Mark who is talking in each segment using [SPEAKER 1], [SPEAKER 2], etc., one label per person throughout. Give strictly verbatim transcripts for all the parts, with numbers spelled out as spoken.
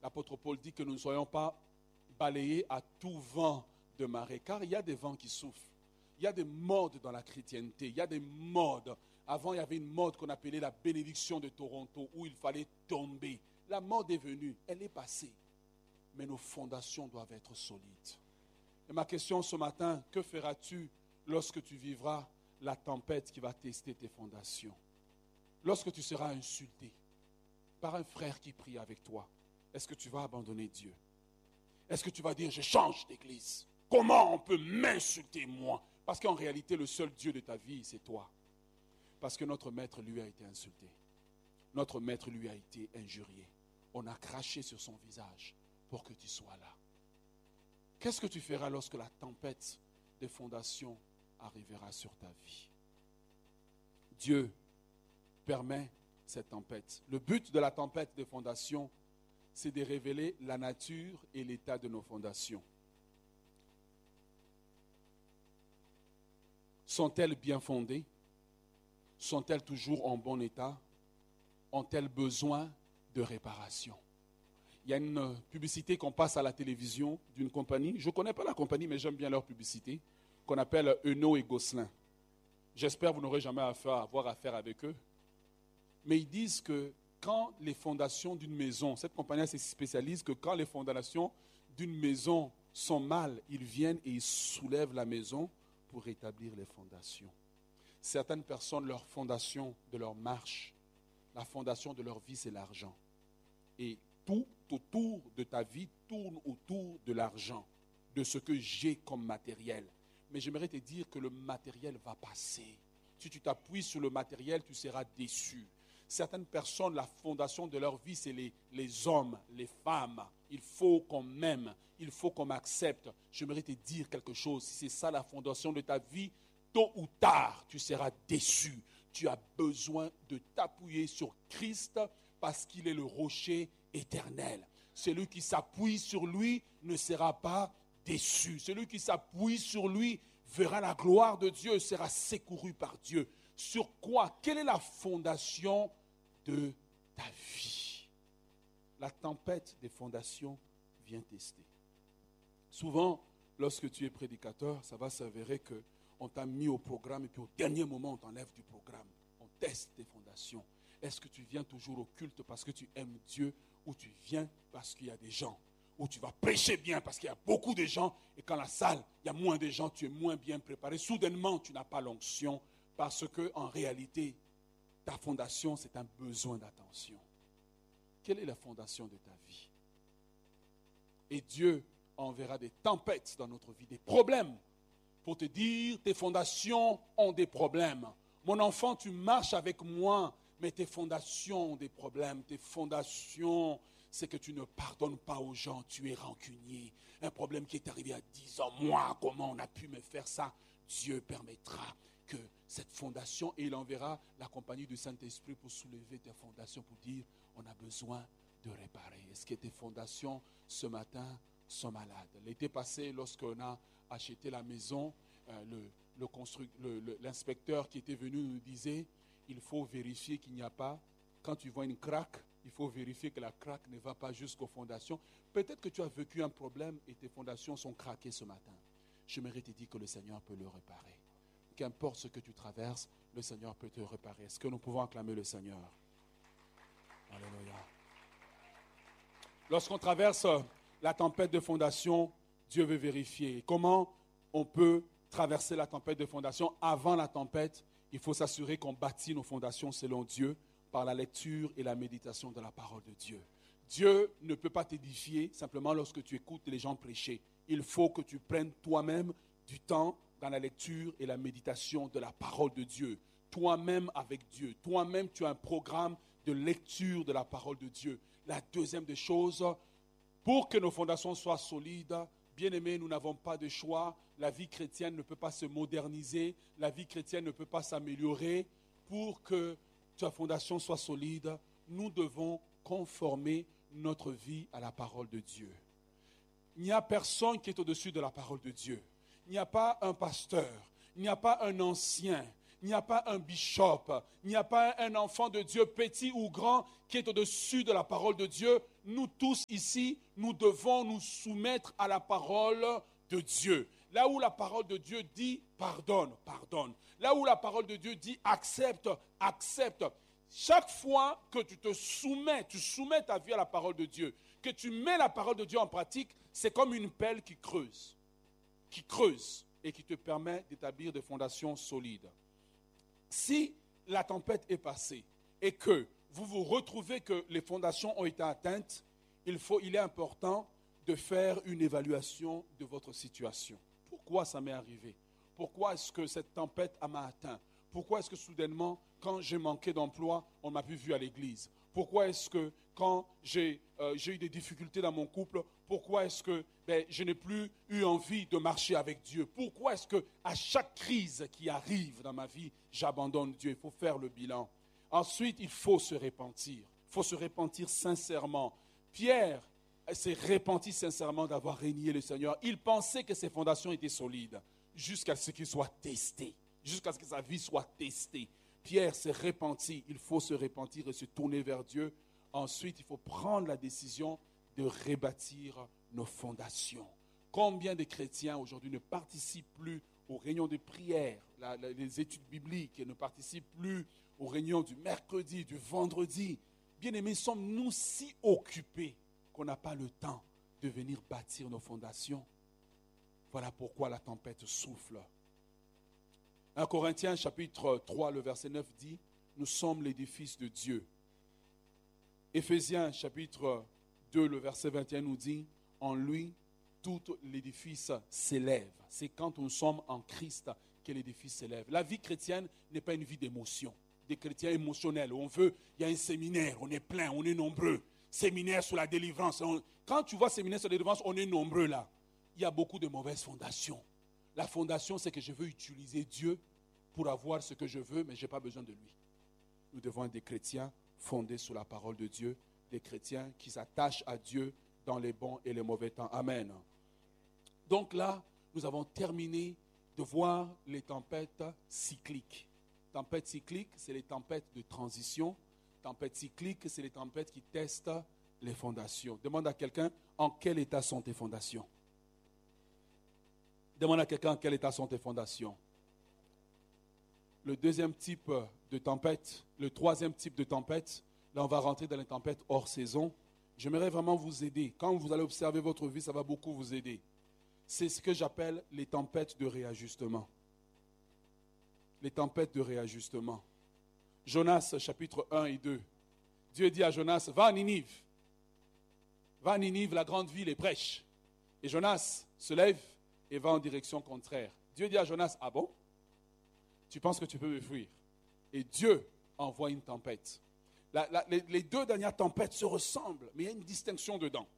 [SPEAKER 1] l'apôtre Paul dit que nous ne soyons pas balayés à tout vent de marée, car il y a des vents qui soufflent. Il y a des modes dans la chrétienté, il y a des modes. Avant, il y avait une mode qu'on appelait la bénédiction de Toronto, où il fallait tomber. La mode est venue, elle est passée. Mais nos fondations doivent être solides. Et ma question ce matin, que feras-tu lorsque tu vivras la tempête qui va tester tes fondations? Lorsque tu seras insulté par un frère qui prie avec toi, est-ce que tu vas abandonner Dieu? Est-ce que tu vas dire, je change d'église? Comment on peut m'insulter, moi? Parce qu'en réalité, le seul Dieu de ta vie, c'est toi. Parce que notre maître, lui, a été insulté. Notre maître, lui, a été injurié. On a craché sur son visage pour que tu sois là. Qu'est-ce que tu feras lorsque la tempête des fondations arrivera sur ta vie? Dieu permet cette tempête. Le but de la tempête des fondations, c'est de révéler la nature et l'état de nos fondations. Sont-elles bien fondées? Sont-elles toujours en bon état? Ont-elles besoin de réparation? Il y a une publicité qu'on passe à la télévision d'une compagnie. Je ne connais pas la compagnie, mais j'aime bien leur publicité, qu'on appelle Eno et Gosselin. J'espère que vous n'aurez jamais affaire, avoir affaire avec eux. Mais ils disent que quand les fondations d'une maison, cette compagnie se spécialise que quand les fondations d'une maison sont mal, ils viennent et ils soulèvent la maison pour rétablir les fondations. Certaines personnes, leur fondation de leur marche, la fondation de leur vie, c'est l'argent. Et tout autour de ta vie tourne autour de l'argent, de ce que j'ai comme matériel. Mais j'aimerais te dire que le matériel va passer. Si tu t'appuies sur le matériel, tu seras déçu. Certaines personnes, la fondation de leur vie, c'est les, les hommes, les femmes. Il faut qu'on m'aime, il faut qu'on m'accepte. J'aimerais te dire quelque chose. Si c'est ça la fondation de ta vie, tôt ou tard, tu seras déçu. Tu as besoin de t'appuyer sur Christ parce qu'il est le rocher éternel. Celui qui s'appuie sur lui ne sera pas déçu. Celui qui s'appuie sur lui verra la gloire de Dieu, sera secouru par Dieu. Sur quoi? Quelle est la fondation de ta vie? La tempête des fondations vient tester. Souvent, lorsque tu es prédicateur, ça va s'avérer qu'on t'a mis au programme et puis au dernier moment, on t'enlève du programme. On teste tes fondations. Est-ce que tu viens toujours au culte parce que tu aimes Dieu ou tu viens parce qu'il y a des gens? Ou tu vas prêcher bien parce qu'il y a beaucoup de gens et quand la salle, il y a moins de gens, tu es moins bien préparé. Soudainement, tu n'as pas l'onction parce qu'en réalité, ta fondation, c'est un besoin d'attention. Quelle est la fondation de ta vie? Et Dieu enverra des tempêtes dans notre vie, des problèmes, pour te dire, tes fondations ont des problèmes. Mon enfant, tu marches avec moi, mais tes fondations ont des problèmes. Tes fondations, c'est que tu ne pardonnes pas aux gens, tu es rancunier. Un problème qui est arrivé à dix ans, moi, comment on a pu me faire ça? Dieu permettra que cette fondation, et il enverra la compagnie du Saint-Esprit pour soulever tes fondations, pour dire, on a besoin de réparer. Est-ce que tes fondations, ce matin, sont malades? L'été passé, lorsqu'on a acheté la maison, euh, le, le constru... le, le, l'inspecteur qui était venu nous disait, il faut vérifier qu'il n'y a pas, quand tu vois une craque, il faut vérifier que la craque ne va pas jusqu'aux fondations. Peut-être que tu as vécu un problème et tes fondations sont craquées ce matin. J'aimerais te dire que le Seigneur peut le réparer. Qu'importe ce que tu traverses, le Seigneur peut te réparer. Est-ce que nous pouvons acclamer le Seigneur? Alléluia. Lorsqu'on traverse la tempête de fondation, Dieu veut vérifier. Comment on peut traverser la tempête de fondation? Avant la tempête, il faut s'assurer qu'on bâtit nos fondations selon Dieu par la lecture et la méditation de la parole de Dieu. Dieu ne peut pas t'édifier simplement lorsque tu écoutes les gens prêcher. Il faut que tu prennes toi-même du temps dans la lecture et la méditation de la parole de Dieu. Toi-même avec Dieu. Toi-même, tu as un programme de lecture de la parole de Dieu. La deuxième des choses, pour que nos fondations soient solides, bien-aimés, nous n'avons pas de choix. La vie chrétienne ne peut pas se moderniser. La vie chrétienne ne peut pas s'améliorer. Pour que ta fondation soit solide, nous devons conformer notre vie à la parole de Dieu. Il n'y a personne qui est au-dessus de la parole de Dieu. Il n'y a pas un pasteur, il n'y a pas un ancien, il il n'y a pas un bishop, il n'y a pas un enfant de Dieu, petit ou grand, qui est au-dessus de la parole de Dieu. Nous tous ici, nous devons nous soumettre à la parole de Dieu. Là où la parole de Dieu dit pardonne, pardonne. Là où la parole de Dieu dit accepte, accepte. Chaque fois que tu te soumets, tu soumets ta vie à la parole de Dieu, que tu mets la parole de Dieu en pratique, c'est comme une pelle qui creuse, qui creuse et qui te permet d'établir des fondations solides. Si la tempête est passée et que vous vous retrouvez que les fondations ont été atteintes, il faut, il est important de faire une évaluation de votre situation. Pourquoi ça m'est arrivé? Pourquoi est-ce que cette tempête m'a atteint? Pourquoi est-ce que soudainement, quand j'ai manqué d'emploi, on m'a plus vu à l'église? Pourquoi est-ce que quand j'ai, euh, j'ai eu des difficultés dans mon couple, pourquoi est-ce que ben, je n'ai plus eu envie de marcher avec Dieu? Pourquoi est-ce qu'à chaque crise qui arrive dans ma vie, j'abandonne Dieu? Il faut faire le bilan. Ensuite, il faut se repentir. Il faut se repentir sincèrement. Pierre s'est repenti sincèrement d'avoir régné le Seigneur. Il pensait que ses fondations étaient solides jusqu'à ce qu'il soit testé, jusqu'à ce que sa vie soit testée. Pierre s'est repenti. Il faut se repentir et se tourner vers Dieu. Ensuite, il faut prendre la décision de rebâtir nos fondations. Combien de chrétiens aujourd'hui ne participent plus aux réunions de prière, la, la, les études bibliques, et ne participent plus aux réunions du mercredi, du vendredi? Bien-aimés, sommes-nous si occupés qu'on n'a pas le temps de venir bâtir nos fondations? Voilà pourquoi la tempête souffle. un Corinthiens chapitre trois, le verset neuf dit, nous sommes l'édifice de Dieu. Éphésiens chapitre deux, le verset vingt et un nous dit, en lui, tout l'édifice s'élève. C'est quand nous sommes en Christ que l'édifice s'élève. La vie chrétienne n'est pas une vie d'émotion, des chrétiens émotionnels. On veut, il y a un séminaire, on est plein, on est nombreux. Séminaire sur la délivrance. On, quand tu vois séminaire sur la délivrance, on est nombreux là. Il y a beaucoup de mauvaises fondations. La fondation, c'est que je veux utiliser Dieu pour avoir ce que je veux, mais je n'ai pas besoin de lui. Nous devons être des chrétiens fondés sur la parole de Dieu, des chrétiens qui s'attachent à Dieu dans les bons et les mauvais temps. Amen. Donc là, nous avons terminé de voir les tempêtes cycliques. Tempêtes cycliques, c'est les tempêtes de transition. Tempêtes cycliques, c'est les tempêtes qui testent les fondations. Demande à quelqu'un, en quel état sont tes fondations? Demande à quelqu'un, en quel état sont tes fondations? Le deuxième type de tempête, le troisième type de tempête, là on va rentrer dans les tempêtes hors saison. J'aimerais vraiment vous aider. Quand vous allez observer votre vie, ça va beaucoup vous aider. C'est ce que j'appelle les tempêtes de réajustement. Les tempêtes de réajustement. Jonas, chapitre un et deux. Dieu dit à Jonas, va à Ninive. Va à Ninive, la grande ville, et prêche. Et Jonas se lève et va en direction contraire. Dieu dit à Jonas, ah bon? Tu penses que tu peux me fuir? Et Dieu envoie une tempête. La, la, les, les deux dernières tempêtes se ressemblent, mais il y a une distinction dedans.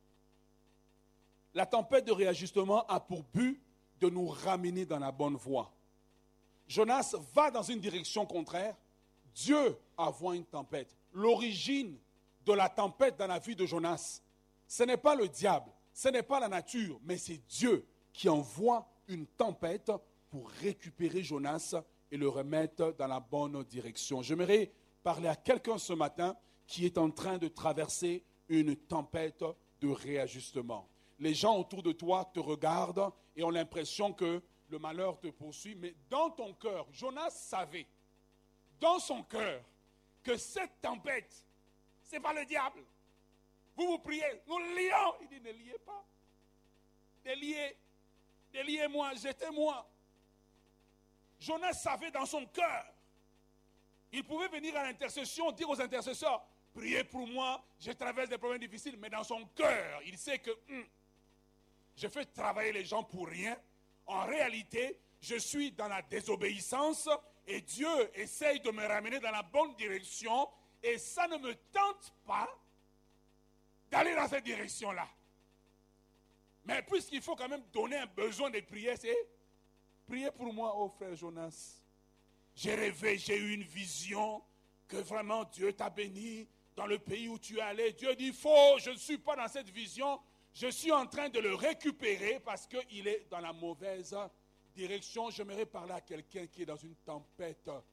[SPEAKER 1] La tempête de réajustement a pour but de nous ramener dans la bonne voie. Jonas va dans une direction contraire. Dieu envoie une tempête. L'origine de la tempête dans la vie de Jonas, ce n'est pas le diable, ce n'est pas la nature, mais c'est Dieu qui envoie une tempête pour récupérer Jonas et le remettre dans la bonne direction. J'aimerais parler à quelqu'un ce matin qui est en train de traverser une tempête de réajustement. Les gens autour de toi te regardent et ont l'impression que le malheur te poursuit, mais dans ton cœur, Jonas savait, dans son cœur, que cette tempête, ce n'est pas le diable. Vous vous priez, nous lions. Il dit, ne liez pas. Déliez, déliez-moi, jetez-moi. Jonas savait dans son cœur. Il pouvait venir à l'intercession, dire aux intercesseurs, priez pour moi, je traverse des problèmes difficiles, mais dans son cœur, il sait que hum, je fais travailler les gens pour rien. En réalité, je suis dans la désobéissance et Dieu essaye de me ramener dans la bonne direction et ça ne me tente pas d'aller dans cette direction-là. Mais puisqu'il faut quand même donner un besoin de prière, c'est priez pour moi, oh frère Jonas. J'ai rêvé, j'ai eu une vision que vraiment Dieu t'a béni dans le pays où tu es allé. Dieu dit, faux, je ne suis pas dans cette vision. Je suis en train de le récupérer parce qu'il est dans la mauvaise direction. J'aimerais parler à quelqu'un qui est dans une tempête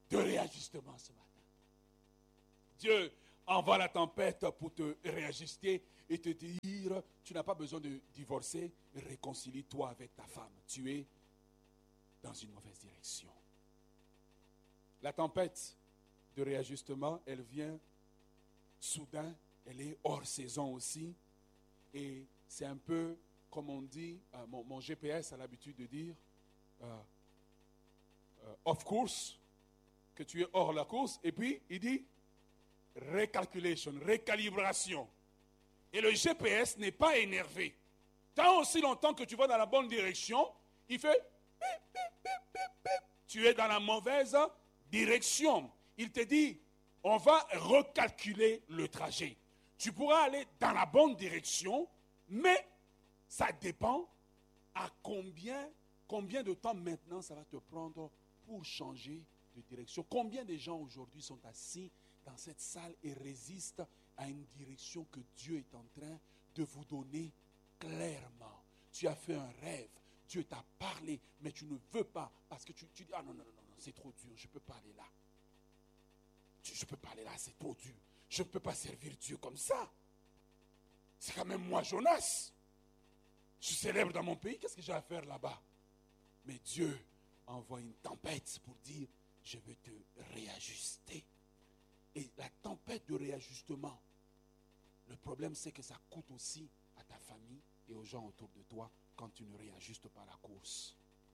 [SPEAKER 1] de réajustement ce matin. Dieu envoie la tempête pour te réajuster et te dire, tu n'as pas besoin de divorcer, réconcilie-toi avec ta femme. Tu es dans une mauvaise direction. La tempête de réajustement, elle vient soudain, elle est hors saison aussi. Et c'est un peu, comme on dit, euh, mon, mon G P S a l'habitude de dire, euh, euh, off course, que tu es hors la course. Et puis, il dit, recalculation, récalibration. Et le G P S n'est pas énervé. Tant aussi longtemps que tu vas dans la bonne direction, il fait, pip, pip, pip, pip, pip. Tu es dans la mauvaise direction. Il te dit, on va recalculer le trajet. Tu pourras aller dans la bonne direction, mais ça dépend à combien, combien de temps maintenant ça va te prendre pour changer de direction. Combien de gens aujourd'hui sont assis dans cette salle et résistent à une direction que Dieu est en train de vous donner clairement. Tu as fait un rêve, Dieu t'a parlé, mais tu ne veux pas parce que tu, tu dis, ah non, non, non, non, c'est trop dur, je ne peux pas aller là. Je ne peux pas aller là, c'est trop dur. Je ne peux pas servir Dieu comme ça. C'est quand même moi, Jonas. Je suis célèbre dans mon pays, qu'est-ce que j'ai à faire là-bas? Mais Dieu envoie une tempête pour dire, je veux te réajuster. Et la tempête de réajustement, le problème c'est que ça coûte aussi à ta famille et aux gens autour de toi quand tu ne réajustes pas la course.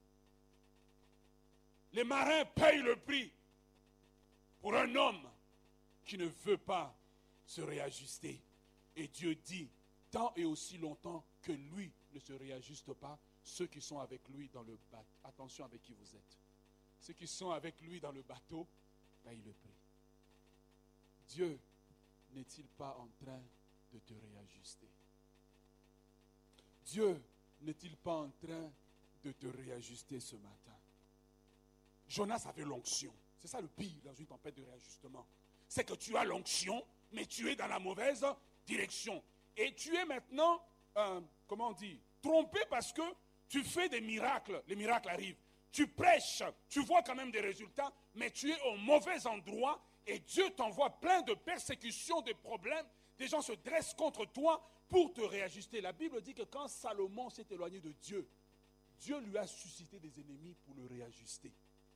[SPEAKER 1] Les marins payent le prix pour un homme qui ne veut pas se réajuster. Et Dieu dit, tant et aussi longtemps que lui ne se réajuste pas, ceux qui sont avec lui dans le bateau, attention avec qui vous êtes, ceux qui sont avec lui dans le bateau payent le prix. Dieu n'est-il pas en train de te réajuster? Dieu n'est-il pas en train de te réajuster ce matin? Jonas avait l'onction. C'est ça le pire dans une tempête de réajustement. C'est que tu as l'onction, mais tu es dans la mauvaise direction. Et tu es maintenant, euh, comment on dit, trompé parce que tu fais des miracles. Les miracles arrivent. Tu prêches, tu vois quand même des résultats, mais tu es au mauvais endroit et Dieu t'envoie plein de persécutions, de problèmes. Des gens se dressent contre toi pour te réajuster. La Bible dit que quand Salomon s'est éloigné de Dieu, Dieu lui a suscité des ennemis pour le réajuster.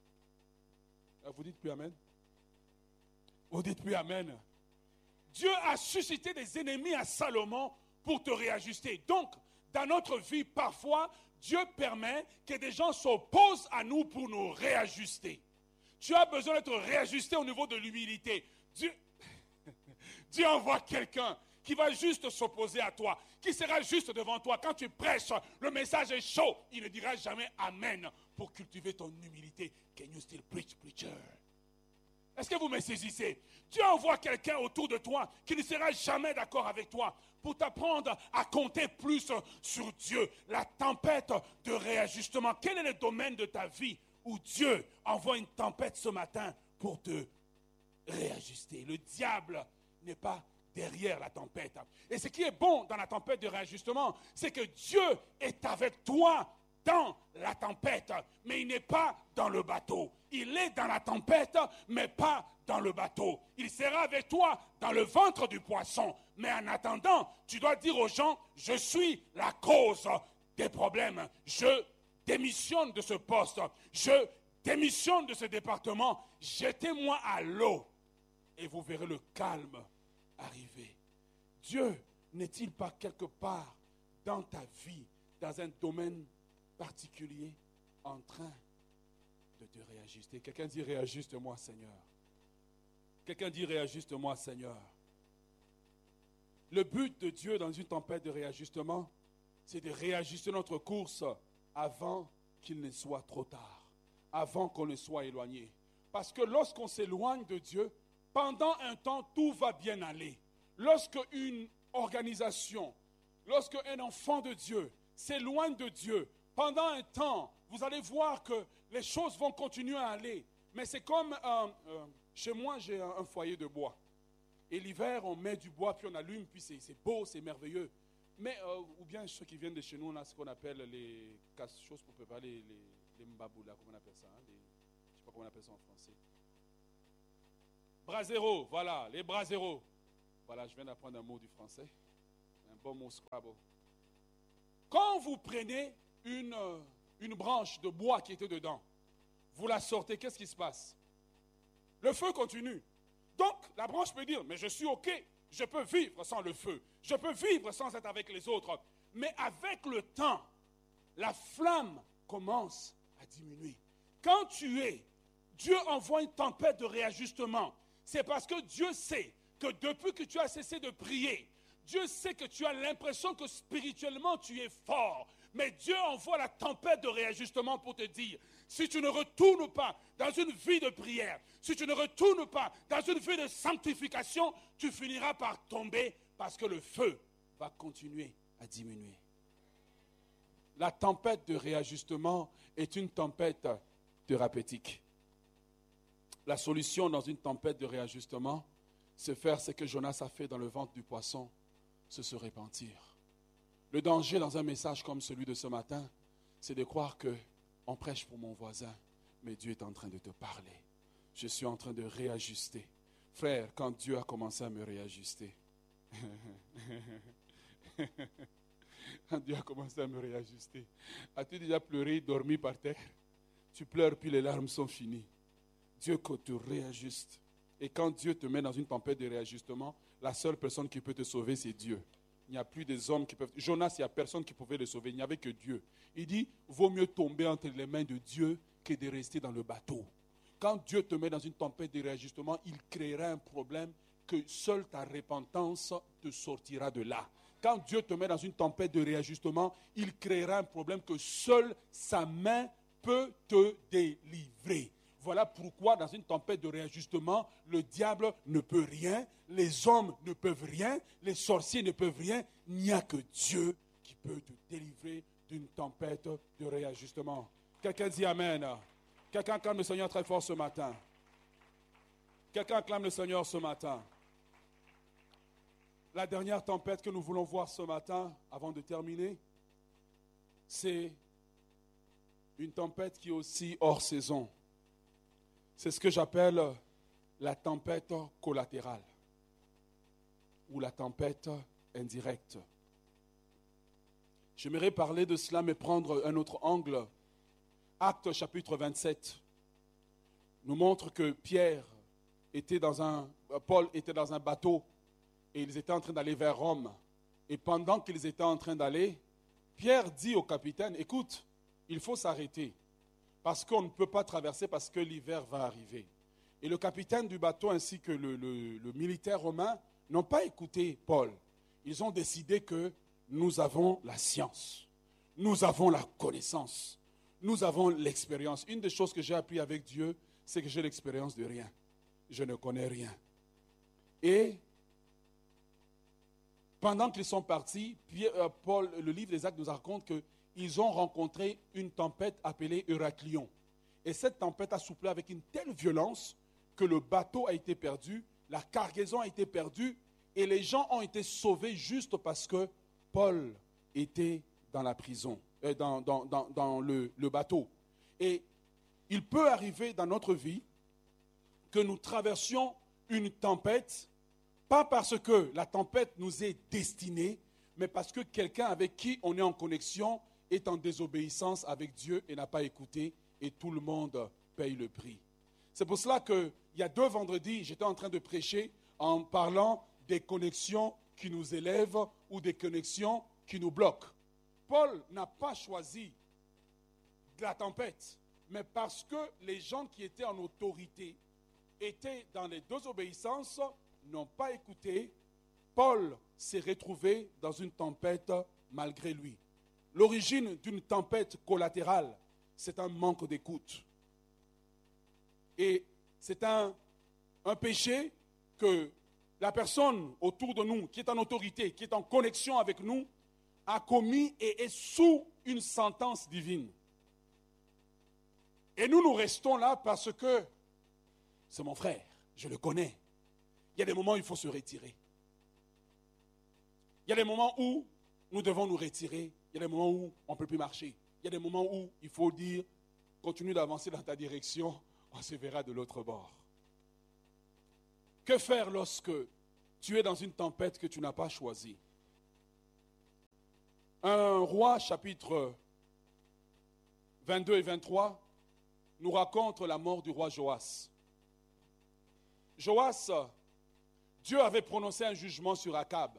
[SPEAKER 1] Vous dites plus Amen? Vous dites plus Amen? Dieu a suscité des ennemis à Salomon pour te réajuster. Donc, dans notre vie, parfois, Dieu permet que des gens s'opposent à nous pour nous réajuster. Tu as besoin d'être réajusté au niveau de l'humilité. Dieu, Dieu envoie quelqu'un qui va juste s'opposer à toi, qui sera juste devant toi. Quand tu prêches, le message est chaud. Il ne dira jamais Amen pour cultiver ton humilité. Can you still preach, preacher? Est-ce que vous me saisissez? Dieu envoie quelqu'un autour de toi qui ne sera jamais d'accord avec toi pour t'apprendre à compter plus sur Dieu. La tempête de réajustement. Quel est le domaine de ta vie où Dieu envoie une tempête ce matin pour te réajuster? Le diable n'est pas derrière la tempête. Et ce qui est bon dans la tempête de réajustement, c'est que Dieu est avec toi dans la tempête, mais il n'est pas dans le bateau. Il est dans la tempête, mais pas dans le bateau. Il sera avec toi dans le ventre du poisson. Mais en attendant, tu dois dire aux gens, je suis la cause des problèmes. Je démissionne de ce poste. Je démissionne de ce département. Jetez-moi à l'eau et vous verrez le calme arriver. Dieu n'est-il pas quelque part dans ta vie, dans un domaine particulier, en train de te réajuster? Quelqu'un dit réajuste-moi Seigneur. Quelqu'un dit réajuste-moi Seigneur. Le but de Dieu dans une tempête de réajustement, c'est de réajuster notre course avant qu'il ne soit trop tard, avant qu'on ne soit éloigné. Parce que lorsqu'on s'éloigne de Dieu, pendant un temps, tout va bien aller. Lorsque une organisation, lorsque un enfant de Dieu s'éloigne de Dieu, pendant un temps, vous allez voir que les choses vont continuer à aller. Mais c'est comme, euh, euh, chez moi, j'ai un, un foyer de bois. Et l'hiver, on met du bois, puis on allume, puis c'est, c'est beau, c'est merveilleux. Mais, euh, ou bien ceux qui viennent de chez nous, on a ce qu'on appelle les casse-choses pour préparer les, les, les mbabou, là, comment on appelle ça, hein, les, je ne sais pas comment on appelle ça en français. Brasero, voilà, les braseros. Voilà, je viens d'apprendre un mot du français. Un bon mot Scrabble. Quand vous prenez une, une branche de bois qui était dedans, vous la sortez, qu'est-ce qui se passe? Le feu continue. Donc, la branche peut dire, mais je suis OK, je peux vivre sans le feu, je peux vivre sans être avec les autres. Mais avec le temps, la flamme commence à diminuer. Quand tu es, Dieu envoie une tempête de réajustement. C'est parce que Dieu sait que depuis que tu as cessé de prier, Dieu sait que tu as l'impression que spirituellement tu es fort. Mais Dieu envoie la tempête de réajustement pour te dire, si tu ne retournes pas dans une vie de prière, si tu ne retournes pas dans une vie de sanctification, tu finiras par tomber parce que le feu va continuer à diminuer. La tempête de réajustement est une tempête thérapeutique. La solution dans une tempête de réajustement, c'est faire ce que Jonas a fait dans le ventre du poisson, c'est se repentir. Le danger dans un message comme celui de ce matin, c'est de croire qu'on prêche pour mon voisin, mais Dieu est en train de te parler. Je suis en train de réajuster. Frère, quand Dieu a commencé à me réajuster, quand Dieu a commencé à me réajuster, as-tu déjà pleuré, dormi par terre? Tu pleures, puis les larmes sont finies. Dieu te réajuste. Et quand Dieu te met dans une tempête de réajustement, la seule personne qui peut te sauver, c'est Dieu. Il n'y a plus des hommes qui peuvent... Jonas, il n'y a personne qui pouvait le sauver. Il n'y avait que Dieu. Il dit, vaut mieux tomber entre les mains de Dieu que de rester dans le bateau. Quand Dieu te met dans une tempête de réajustement, il créera un problème que seule ta repentance te sortira de là. Quand Dieu te met dans une tempête de réajustement, il créera un problème que seule sa main peut te délivrer. Voilà pourquoi dans une tempête de réajustement, le diable ne peut rien, les hommes ne peuvent rien, les sorciers ne peuvent rien. Il n'y a que Dieu qui peut te délivrer d'une tempête de réajustement. Quelqu'un dit Amen. Quelqu'un acclame le Seigneur très fort ce matin. Quelqu'un acclame le Seigneur ce matin. La dernière tempête que nous voulons voir ce matin, avant de terminer, c'est une tempête qui est aussi hors saison. C'est ce que j'appelle la tempête collatérale ou la tempête indirecte. J'aimerais parler de cela, mais prendre un autre angle. Actes chapitre vingt-sept nous montre que Pierre était dans un, Paul était dans un bateau et ils étaient en train d'aller vers Rome. Et pendant qu'ils étaient en train d'aller, Pierre dit au capitaine, écoute, il faut s'arrêter. Parce qu'on ne peut pas traverser parce que l'hiver va arriver. Et le capitaine du bateau ainsi que le, le, le militaire romain n'ont pas écouté Paul. Ils ont décidé que nous avons la science, nous avons la connaissance, nous avons l'expérience. Une des choses que j'ai appris avec Dieu, c'est que j'ai l'expérience de rien. Je ne connais rien. Et pendant qu'ils sont partis, Pierre, euh, Paul, le livre des Actes nous raconte que ils ont rencontré une tempête appelée Héraclion. Et cette tempête a soufflé avec une telle violence que le bateau a été perdu, la cargaison a été perdue et les gens ont été sauvés juste parce que Paul était dans la prison, euh, dans, dans, dans, dans le, le bateau. Et il peut arriver dans notre vie que nous traversions une tempête, pas parce que la tempête nous est destinée, mais parce que quelqu'un avec qui on est en connexion est en désobéissance avec Dieu et n'a pas écouté, et tout le monde paye le prix. C'est pour cela qu'il y a deux vendredis, j'étais en train de prêcher en parlant des connexions qui nous élèvent ou des connexions qui nous bloquent. Paul n'a pas choisi la tempête, mais parce que les gens qui étaient en autorité étaient dans les désobéissances, n'ont pas écouté, Paul s'est retrouvé dans une tempête malgré lui. L'origine d'une tempête collatérale, c'est un manque d'écoute. Et c'est un, un péché que la personne autour de nous, qui est en autorité, qui est en connexion avec nous, a commis et est sous une sentence divine. Et nous, nous restons là parce que c'est mon frère, je le connais. Il y a des moments où il faut se retirer. Il y a des moments où nous devons nous retirer. Il y a des moments où on ne peut plus marcher. Il y a des moments où il faut dire, continue d'avancer dans ta direction, on se verra de l'autre bord. Que faire lorsque tu es dans une tempête que tu n'as pas choisie? Un roi, chapitre vingt-deux et vingt-trois, nous raconte la mort du roi Joas. Joas, Dieu avait prononcé un jugement sur Akab.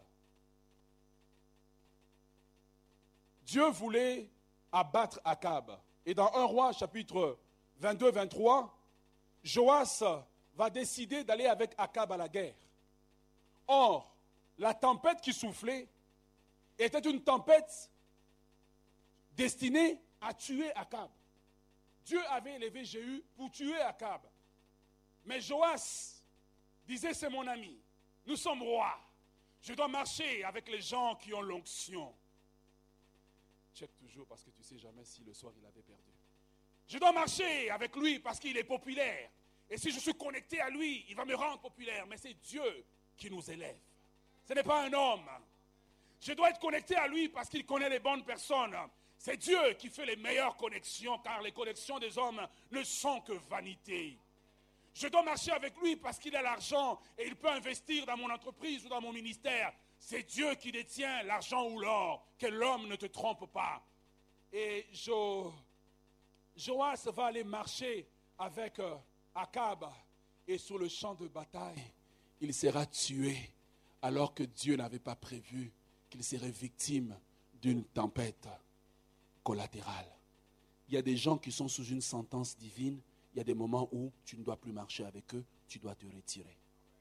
[SPEAKER 1] Dieu voulait abattre Akab. Et dans un roi, chapitre vingt-deux vingt-trois, Joas va décider d'aller avec Akab à la guerre. Or, la tempête qui soufflait était une tempête destinée à tuer Akab. Dieu avait élevé Jéhu pour tuer Akab. Mais Joas disait, c'est mon ami, nous sommes rois. Je dois marcher avec les gens qui ont l'onction. Check toujours parce que tu ne sais jamais si le soir il avait perdu. Je dois marcher avec lui parce qu'il est populaire. Et si je suis connecté à lui, il va me rendre populaire. Mais c'est Dieu qui nous élève. Ce n'est pas un homme. Je dois être connecté à lui parce qu'il connaît les bonnes personnes. C'est Dieu qui fait les meilleures connexions, car les connexions des hommes ne sont que vanité. Je dois marcher avec lui parce qu'il a l'argent et il peut investir dans mon entreprise ou dans mon ministère. C'est Dieu qui détient l'argent ou l'or, que l'homme ne te trompe pas. Et Jo, Joas va aller marcher avec euh, Akab, et sur le champ de bataille, il sera tué, alors que Dieu n'avait pas prévu qu'il serait victime d'une tempête collatérale. Il y a des gens qui sont sous une sentence divine. Il y a des moments où tu ne dois plus marcher avec eux, tu dois te retirer.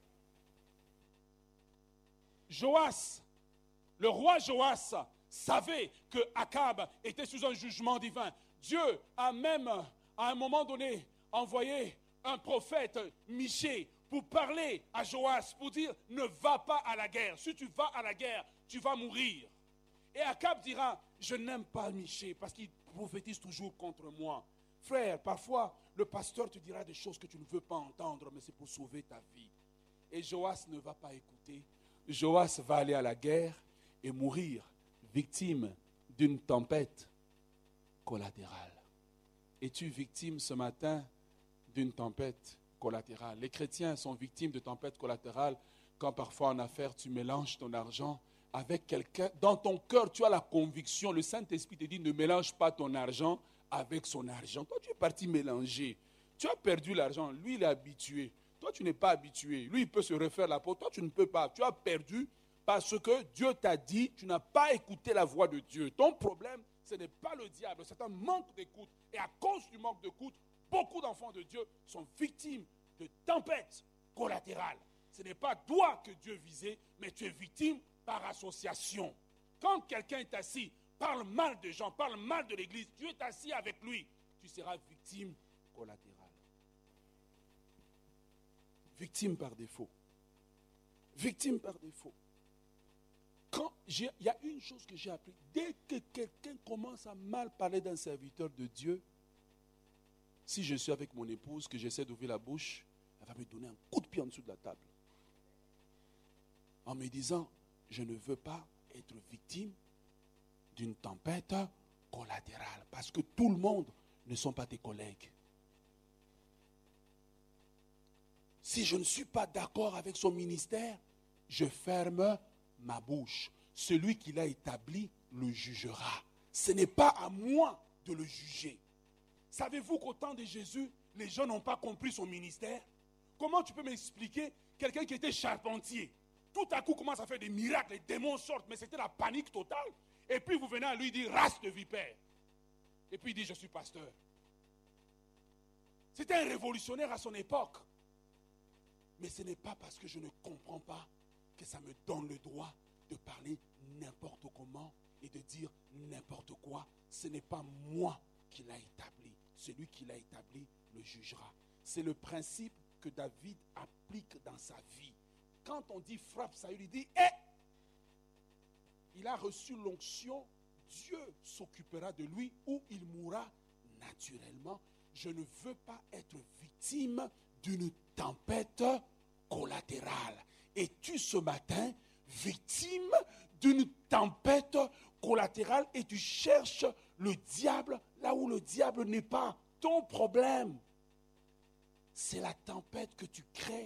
[SPEAKER 1] Joas, le roi Joas, savait que Akab était sous un jugement divin. Dieu a même, à un moment donné, envoyé un prophète, Michée, pour parler à Joas, pour dire, ne va pas à la guerre. Si tu vas à la guerre, tu vas mourir. Et Akab dira, je n'aime pas Michée, parce qu'il prophétise toujours contre moi. Frère, parfois, le pasteur te dira des choses que tu ne veux pas entendre, mais c'est pour sauver ta vie. Et Joas ne va pas écouter. Joas va aller à la guerre et mourir, victime d'une tempête collatérale. Es-tu victime ce matin d'une tempête collatérale? Les chrétiens sont victimes de tempêtes collatérales quand parfois en affaires tu mélanges ton argent avec quelqu'un. Dans ton cœur, tu as la conviction, le Saint-Esprit te dit ne mélange pas ton argent avec son argent. Toi, tu es parti mélanger. Tu as perdu l'argent. Lui, il est habitué. Toi, tu n'es pas habitué. Lui, il peut se refaire la peau. Toi, tu ne peux pas. Tu as perdu parce que Dieu t'a dit, tu n'as pas écouté la voix de Dieu. Ton problème, ce n'est pas le diable, c'est un manque d'écoute. Et à cause du manque d'écoute, beaucoup d'enfants de Dieu sont victimes de tempêtes collatérales. Ce n'est pas toi que Dieu visait, mais tu es victime par association. Quand quelqu'un est assis, parle mal de gens, parle mal de l'église, tu es assis avec lui, tu seras victime collatérale. Victime par défaut. Victime par défaut. Quand il y a une chose que j'ai appris, dès que quelqu'un commence à mal parler d'un serviteur de Dieu, si je suis avec mon épouse, que j'essaie d'ouvrir la bouche, elle va me donner un coup de pied en dessous de la table. En me disant, je ne veux pas être victime d'une tempête collatérale. Parce que tout le monde ne sont pas tes collègues. Si je ne suis pas d'accord avec son ministère, je ferme ma bouche. Celui qui l'a établi le jugera. Ce n'est pas à moi de le juger. Savez-vous qu'au temps de Jésus, les gens n'ont pas compris son ministère? Comment tu peux m'expliquer quelqu'un qui était charpentier? Tout à coup commence à faire des miracles, les démons sortent, mais c'était la panique totale. Et puis vous venez à lui dire, race de vipère. Et puis il dit, je suis pasteur. C'était un révolutionnaire à son époque. Mais ce n'est pas parce que je ne comprends pas que ça me donne le droit de parler n'importe comment et de dire n'importe quoi. Ce n'est pas moi qui l'a établi. Celui qui l'a établi le jugera. C'est le principe que David applique dans sa vie. Quand on dit frappe, ça lui dit, hé, il a reçu l'onction, Dieu s'occupera de lui ou il mourra naturellement. Je ne veux pas être victime d'une tempête collatérale. Es-tu ce matin victime d'une tempête collatérale et tu cherches le diable là où le diable n'est pas? Ton problème, c'est la tempête que tu crées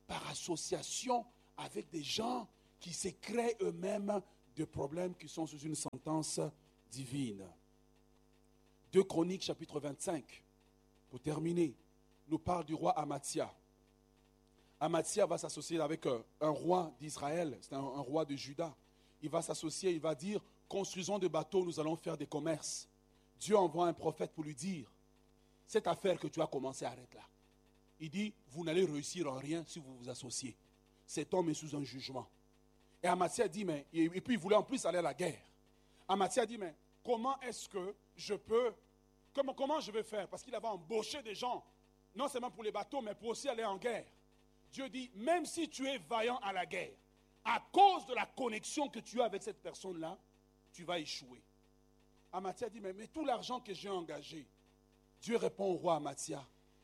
[SPEAKER 1] par association avec des gens qui se créent eux-mêmes des problèmes qui sont sous une sentence divine. deux Chroniques, chapitre vingt-cinq, pour terminer, nous parle du roi Amathia. Amathia va s'associer avec un, un roi d'Israël, c'est un, un roi de Juda. Il va s'associer, il va dire, construisons des bateaux, nous allons faire des commerces. Dieu envoie un prophète pour lui dire, cette affaire que tu as commencé, arrête là. Il dit, vous n'allez réussir en rien si vous vous associez. Cet homme est sous un jugement. Et Amathia dit, mais, et puis il voulait en plus aller à la guerre. Amathia dit, mais comment est-ce que je peux, comment, comment je vais faire? Parce qu'il avait embauché des gens, non seulement pour les bateaux, mais pour aussi aller en guerre. Dieu dit, même si tu es vaillant à la guerre, à cause de la connexion que tu as avec cette personne-là, tu vas échouer. Amathia dit, mais, mais tout l'argent que j'ai engagé, Dieu répond au roi Amathia,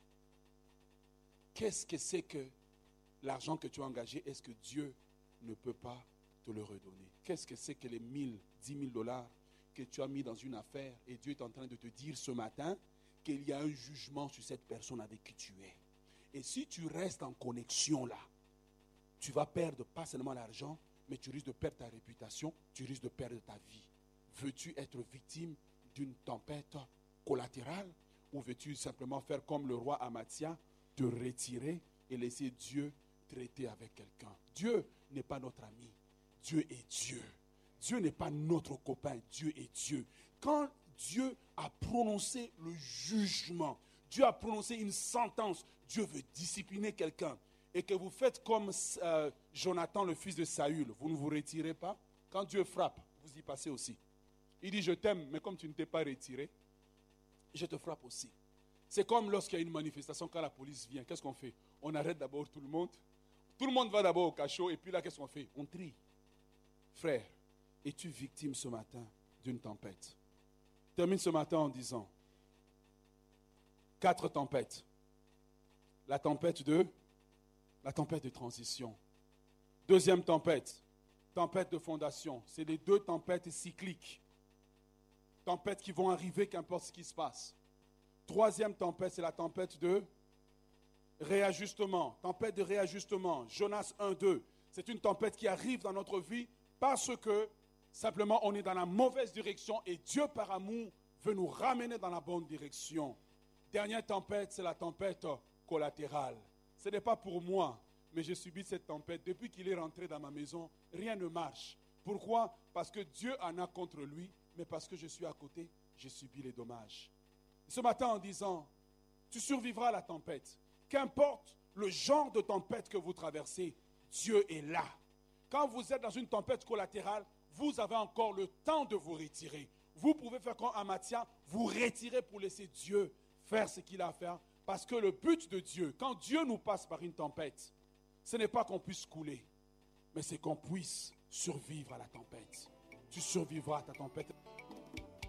[SPEAKER 1] qu'est-ce que c'est que l'argent que tu as engagé, est-ce que Dieu ne peut pas te le redonner? Qu'est-ce que c'est que les mille, dix mille dollars que tu as mis dans une affaire et Dieu est en train de te dire ce matin qu'il y a un jugement sur cette personne avec qui tu es. Et si tu restes en connexion là, tu vas perdre pas seulement l'argent, mais tu risques de perdre ta réputation, tu risques de perdre ta vie. Veux-tu être victime d'une tempête collatérale ou veux-tu simplement faire comme le roi Amathia, te retirer et laisser Dieu traiter avec quelqu'un? Dieu n'est pas notre ami. Dieu est Dieu. Dieu n'est pas notre copain. Dieu est Dieu. Quand Dieu a prononcé le jugement, Dieu a prononcé une sentence, Dieu veut discipliner quelqu'un, et que vous faites comme euh, Jonathan, le fils de Saül, vous ne vous retirez pas. Quand Dieu frappe, vous y passez aussi. Il dit, je t'aime, mais comme tu ne t'es pas retiré, je te frappe aussi. C'est comme lorsqu'il y a une manifestation, quand la police vient, qu'est-ce qu'on fait? On arrête d'abord tout le monde. Tout le monde va d'abord au cachot, et puis là, qu'est-ce qu'on fait? On trie. Frère, es-tu victime ce matin d'une tempête? Termine ce matin en disant, quatre tempêtes. La tempête de, la tempête de transition. Deuxième tempête, tempête de fondation. C'est les deux tempêtes cycliques. Tempêtes qui vont arriver, qu'importe ce qui se passe. Troisième tempête, c'est la tempête de réajustement. Tempête de réajustement. Jonas un, deux. C'est une tempête qui arrive dans notre vie parce que simplement on est dans la mauvaise direction et Dieu par amour veut nous ramener dans la bonne direction. Dernière tempête, c'est la tempête collatérale. Ce n'est pas pour moi, mais j'ai subi cette tempête. Depuis qu'il est rentré dans ma maison, rien ne marche. Pourquoi? Parce que Dieu en a contre lui, mais parce que je suis à côté, j'ai subi les dommages. Ce matin en disant, tu survivras à la tempête. Qu'importe le genre de tempête que vous traversez, Dieu est là. Quand vous êtes dans une tempête collatérale, vous avez encore le temps de vous retirer. Vous pouvez faire comme Amathia, vous retirer pour laisser Dieu faire ce qu'il a à faire. Parce que le but de Dieu, quand Dieu nous passe par une tempête, ce n'est pas qu'on puisse couler, mais c'est qu'on puisse survivre à la tempête. Tu survivras à ta tempête.